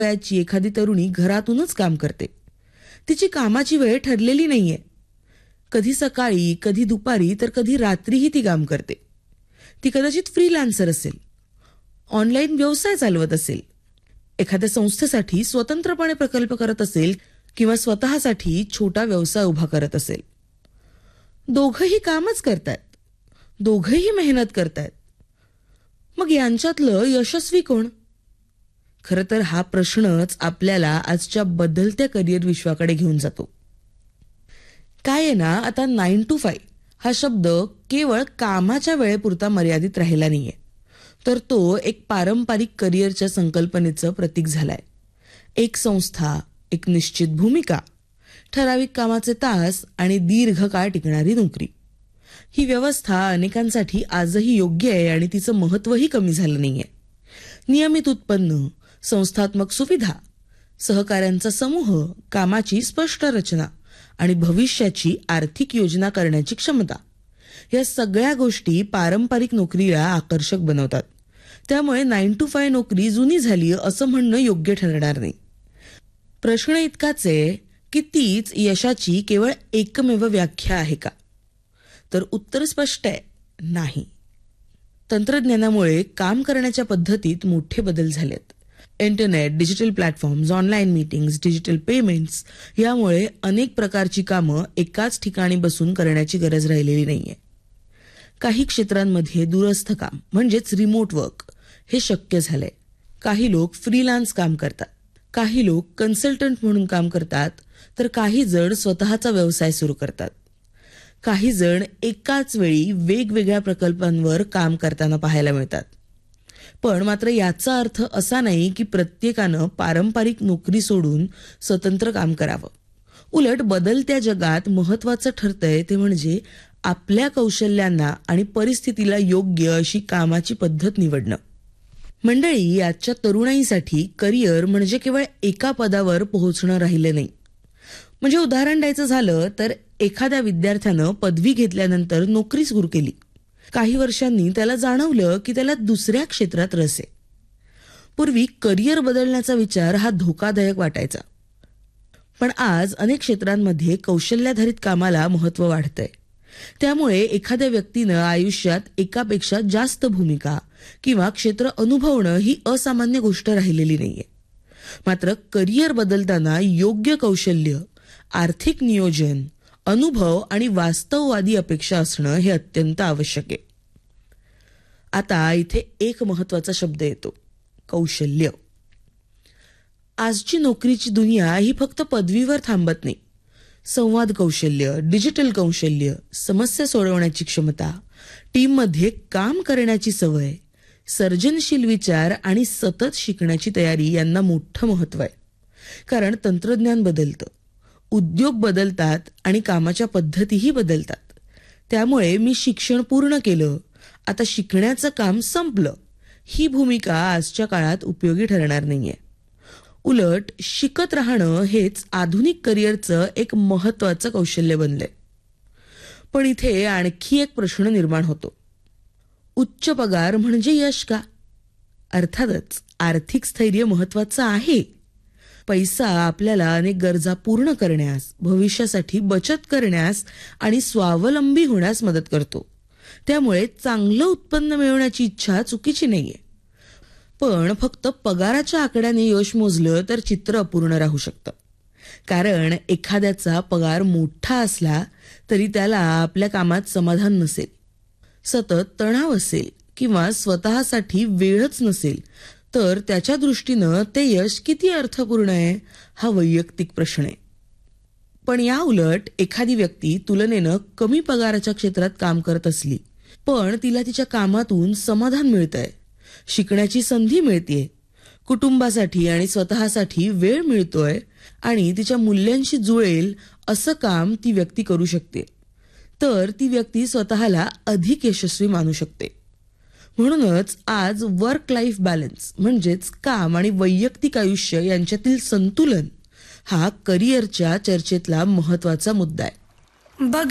वयाची एखादी तरुणी घरातूनच काम करते. तिची कामाची वेळ ठरलेली नाहीये. कधी सकाळी, कधी दुपारी, तर कधी रात्रीही ती काम करते. ती कदाचित फ्रीलान्सर असेल, ऑनलाईन व्यवसाय चालवत असेल, एखाद्या संस्थेसाठी स्वतंत्रपणे प्रकल्प करत असेल किंवा स्वतःसाठी छोटा व्यवसाय उभा करत असेल. दोघंही कामच करतात, दोघंही मेहनत करतात. मग यांच्यातलं यशस्वी कोण? खरं तर हा प्रश्नच आपल्याला आजच्या बदलत्या करिअर विश्वाकडे घेऊन जातो. काय आहे ना, आता 9 to 5 हा शब्द केवळ कामाच्या वेळेपुरता मर्यादित राहिला नाहीये, तर तो एक पारंपरिक करिअरच्या संकल्पनेचं प्रतीक झालाय. एक संस्था, एक निश्चित भूमिका, ठराविक कामाचे तास आणि दीर्घकाळ टिकणारी नोकरी. ही व्यवस्था अनेकांसाठी आजही योग्य आहे आणि तिचं महत्वही कमी झालं नाहीये. नियमित उत्पन्न, संस्थात्मक सुविधा, सहकाऱ्यांचा समूह, कामाची स्पष्ट रचना आणि भविष्याची आर्थिक योजना करण्याची क्षमता, या सगळ्या गोष्टी पारंपरिक नोकरीला आकर्षक बनवतात. त्यामुळे 9 to 5 नोकरी जुनी झाली असं म्हणणं योग्य ठरणार नाही. प्रश्न इतकाच आहे की तीच यशाची केवळ एकमेव व्याख्या आहे का? तर उत्तर स्पष्ट आहे, नाही. तंत्रज्ञानामुळे काम करण्याच्या पद्धतीत मोठे बदल झालेत. Internet, digital platforms, online meetings, digital payments यामुळे अनेक प्रकारची कामं एकाच ठिकाणी बसून करण्याची गरज राहिलेली नाहीये. काही क्षेत्रांमध्ये दूरस्थ काम म्हणजेच रिमोट वर्क हे शक्य झालंय. काही लोक फ्रीलान्स काम करतात, काही लोक कन्सल्टंट म्हणून काम करतात, तर काही जण स्वतःचा व्यवसाय सुरू करतात. काही जण एकाच वेळी वेगवेगळ्या प्रकल्पांवर काम करताना पाहायला मिळतात. पण मात्र याचा अर्थ असा नाही की प्रत्येकानं पारंपरिक नोकरी सोडून स्वतंत्र काम करावं. उलट बदलत्या जगात महत्वाचं ठरतंय ते म्हणजे आपल्या कौशल्यांना आणि परिस्थितीला योग्य अशी कामाची पद्धत निवडणं. मंडळी, आजच्या तरुणाईसाठी करिअर म्हणजे केवळ एका पदावर पोहोचणं राहिलं नाही. म्हणजे उदाहरण द्यायचं झालं तर एखाद्या विद्यार्थ्यानं पदवी घेतल्यानंतर नोकरी सुरू केली. काही वर्षांनी त्याला जाणवलं की त्याला दुसऱ्या क्षेत्रात रस आहे. पूर्वी करिअर बदलण्याचा विचार हा धोकादायक वाटायचा. पण आज अनेक क्षेत्रांमध्ये कौशल्याधारित कामाला महत्त्व वाढतंय. त्यामुळे एखाद्या व्यक्तीनं आयुष्यात एकापेक्षा जास्त भूमिका किंवा क्षेत्र अनुभवणं ही असामान्य गोष्ट राहिलेली नाहीये. मात्र करिअर बदलताना योग्य कौशल्य, आर्थिक नियोजन, अनुभव आणि वास्तववादी अपेक्षा असणं हे अत्यंत आवश्यक आहे. आता इथे एक महत्वाचा शब्द येतो, कौशल्य. आजची नोकरीची दुनिया ही फक्त पदवीवर थांबत नाही. संवाद कौशल्य, डिजिटल कौशल्य, समस्या सोडवण्याची क्षमता, टीममध्ये काम करण्याची सवय, सर्जनशील विचार आणि सतत शिकण्याची तयारी यांना मोठं महत्व आहे. कारण तंत्रज्ञान बदलतं, उद्योग बदलतात आणि कामाच्या पद्धतीही बदलतात. त्यामुळे मी शिक्षण पूर्ण केलं, आता शिकण्याचं काम संपलं, ही भूमिका आजच्या काळात उपयोगी ठरणार नाहीये. उलट शिकत राहणं हेच आधुनिक करिअरचं एक महत्वाचं कौशल्य बनलंय. पण इथे आणखी एक प्रश्न निर्माण होतो, उच्च पगार म्हणजे यश का? अर्थातच आर्थिक स्थैर्य महत्वाचं आहे. पैसा आपल्याला अनेक गरजा पूर्ण करण्यास, भविष्यासाठी बचत करण्यास आणि स्वावलंबी होण्यास मदत करतो. त्यामुळे चांगलं उत्पन्न मिळवण्याची इच्छा चुकीची नाहीये. पण फक्त पगाराच्या आकड्याने यश मोजलं तर चित्र अपूर्ण राहू शकतं. कारण एखाद्याचा पगार मोठा असला तरी त्याला आपल्या कामात समाधान नसेल, सतत तणाव असेल किंवा स्वतःसाठी वेळच नसेल, तर त्याच्या दृष्टीनं ते यश किती अर्थपूर्ण आहे हा वैयक्तिक प्रश्न आहे. पण या उलट एखादी व्यक्ती तुलनेनं कमी पगाराच्या क्षेत्रात काम करत असली, पण तिला तिच्या कामातून समाधान मिळतंय, शिकण्याची संधी मिळतेय, कुटुंबासाठी आणि स्वतःसाठी वेळ मिळतोय आणि तिच्या मूल्यांशी जुळेल असं काम ती व्यक्ती करू शकते, तर ती व्यक्ती स्वतःला अधिक यशस्वी मानू शकते. म्हणूनच आज वर्क लाईफ बॅलन्स म्हणजेच काम आणि वैयक्तिक आयुष्य यांच्यातील संतुलन हा करिअरच्या चर्चेतला महत्वाचा मुद्दा आहे. बघ